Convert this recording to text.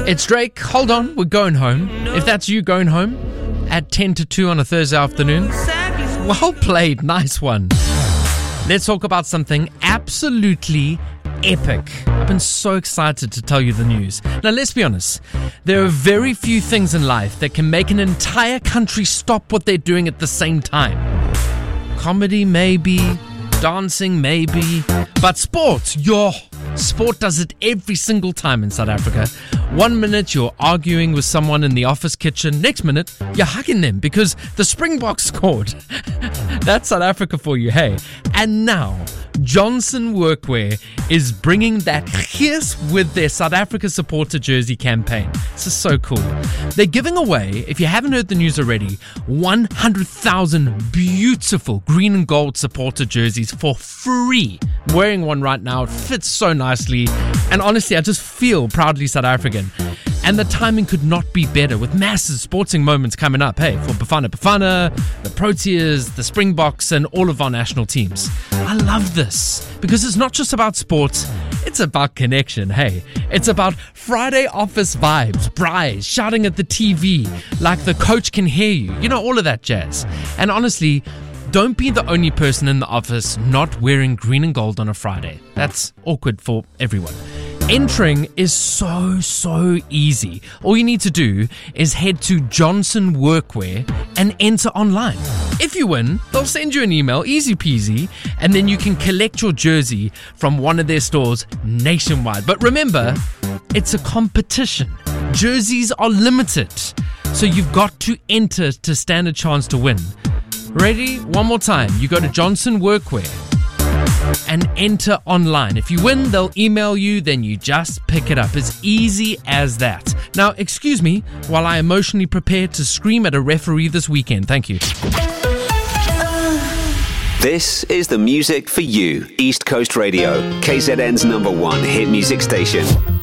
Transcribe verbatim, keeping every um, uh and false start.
It's Drake. Hold on, we're going home. If that's you going home at ten to two on a Thursday afternoon, well played. Nice one. Let's talk about something absolutely epic. I've been so excited to tell you the news. Now, let's be honest. There are very few things in life that can make an entire country stop what they're doing at the same time. Comedy, maybe. Dancing, maybe. But sports, yo, sport does it every single time in South Africa. One minute you're arguing with someone in the office kitchen. Next minute, you're hugging them because the Springboks scored. That's South Africa for you, hey. And now, Johnson Workwear is bringing that kiss with their South Africa supporter jersey campaign. This is so cool. They're giving away, if you haven't heard the news already, one hundred thousand beautiful green and gold supporter jerseys for free. I'm wearing one right now. It fits so nicely. And honestly, I just feel proudly South African. And the timing could not be better with massive sporting moments coming up, hey, for Bafana Bafana, the Proteas, the Springboks, and all of our national teams. I love this because it's not just about sports, it's about connection, hey. It's about Friday office vibes, braais, shouting at the T V like the coach can hear you, you know, all of that jazz. And honestly, don't be the only person in the office not wearing green and gold on a Friday. That's awkward for everyone. Entering is so, so easy. All you need to do is head to Johnson Workwear and enter online. If you win, they'll send you an email, easy peasy, and then you can collect your jersey from one of their stores nationwide. But remember, it's a competition. Jerseys are limited, so you've got to enter to stand a chance to win. Ready? One more time. You go to Johnson Workwear and enter online. If you win, they'll email you, then you just pick it up. It's easy as that. Now, excuse me while I emotionally prepare to scream at a referee this weekend. Thank you. This is the music for you. East Coast Radio, K Z N's number one hit music station.